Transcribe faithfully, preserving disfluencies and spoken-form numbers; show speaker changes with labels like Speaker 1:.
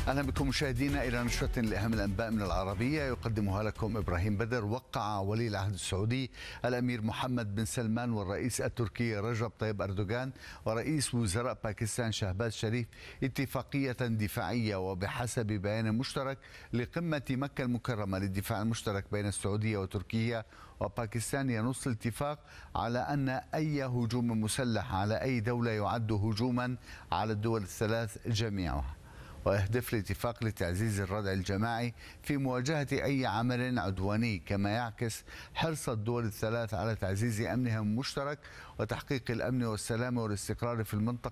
Speaker 1: أهلا بكم مشاهدينا إلى نشرة لأهم الأنباء من العربية يقدمها لكم إبراهيم بدر. وقع ولي العهد السعودي الأمير محمد بن سلمان والرئيس التركي رجب طيب أردوغان ورئيس وزراء باكستان شهباز شريف اتفاقية دفاعية، وبحسب بيان مشترك لقمة مكة المكرمة للدفاع المشترك بين السعودية وتركيا وباكستان، ينص الاتفاق على أن أي هجوم مسلح على أي دولة يعد هجوما على الدول الثلاث جميعها، ويهدف الاتفاق لتعزيز الردع الجماعي في مواجهة أي عمل عدواني، كما يعكس حرص الدول الثلاث على تعزيز أمنها المشترك وتحقيق الأمن والسلام والاستقرار في المنطقة